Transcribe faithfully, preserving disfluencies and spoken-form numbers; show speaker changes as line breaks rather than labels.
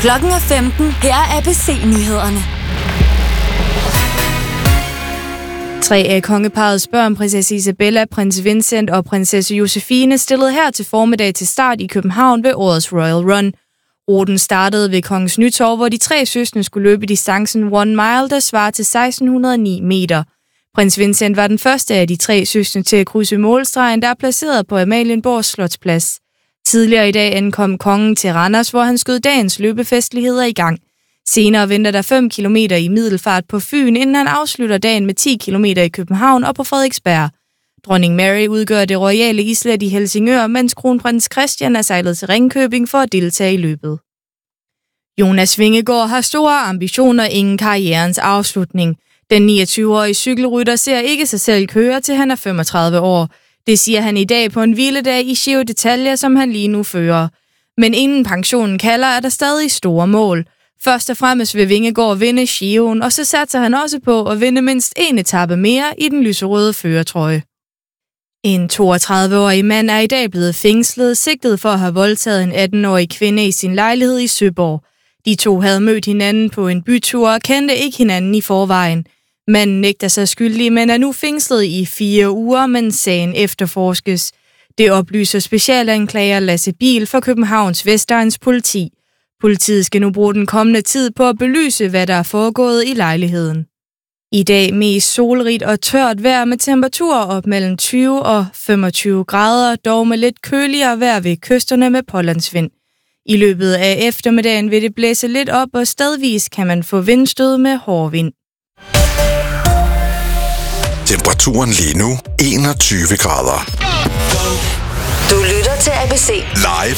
Klokken er femten. Her er A B C-nyhederne.
Tre af kongeparrets børn, prinsesse Isabella, prins Vincent og prinsesse Josefine, stillede her til formiddag til start i København ved årets Royal Run. Ruten startede ved Kongens Nytorv, hvor de tre søskende skulle løbe distancen One Mile, der svarer til seksten hundrede og ni meter. Prins Vincent var den første af de tre søskende til at krydse målstregen, der er placeret på Amalienborg Slotsplads. Tidligere i dag ankom kongen til Randers, hvor han skød dagens løbefestligheder i gang. Senere venter der fem kilometer i middelfart på Fyn, inden han afslutter dagen med ti kilometer i København og på Frederiksberg. Dronning Mary udgør det royale islet i Helsingør, mens kronprins Christian er sejlet til Ringkøbing for at deltage i løbet. Jonas Vingegaard har store ambitioner inden karrierens afslutning. Den niogtyve-årige cykelrytter ser ikke sig selv køre, til han er femogtredive år. Det siger han i dag på en hviledag i Giro d'Italia, som han lige nu fører. Men inden pensionen kalder, er der stadig store mål. Først og fremmest vil Vingegaard vinde Giroen, og så satser han også på at vinde mindst en etape mere i den lyserøde førertrøje. En toogtredive-årig mand er i dag blevet fængslet, sigtet for at have voldtaget en atten-årig kvinde i sin lejlighed i Søborg. De to havde mødt hinanden på en bytur og kendte ikke hinanden i forvejen. Manden nægter sig skyldig, men er nu fængslet i fire uger, mens sagen efterforskes. Det oplyser specialanklager Lasse Biel for Københavns Vestegns politi. Politiet skal nu bruge den kommende tid på at belyse, hvad der er foregået i lejligheden. I dag mest solrigt og tørt vejr med temperaturer op mellem tyve og femogtyve grader, dog med lidt køligere vejr ved kysterne med pålandsvind. I løbet af eftermiddagen vil det blæse lidt op, og stedvis kan man få vindstød med hård vind.
Temperaturen lige nu enogtyve grader.
Du lytter til A B C.
Live